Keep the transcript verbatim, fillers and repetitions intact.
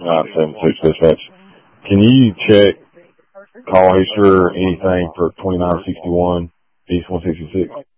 nine seven six dispatch. Can you check call history or anything for twenty-nine sixty-one East one sixty-six?